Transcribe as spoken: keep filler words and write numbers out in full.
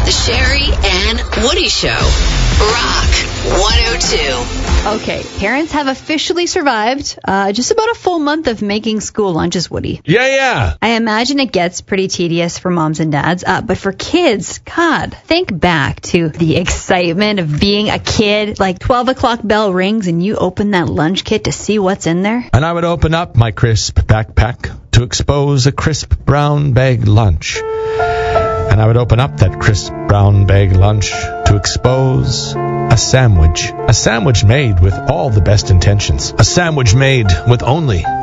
The Sherry and Woody Show. Rock one oh two. Okay, parents have officially survived uh, just about a full month of making school lunches, Woody. Yeah, yeah. I imagine it gets pretty tedious for moms and dads, uh, but for kids, God, think back to the excitement of being a kid. Like twelve o'clock bell rings and you open that lunch kit to see what's in there. And I would open up my crisp backpack to expose a crisp brown bag lunch. And I would open up that crisp brown bag lunch to expose a sandwich. A sandwich made with all the best intentions. A sandwich made with only the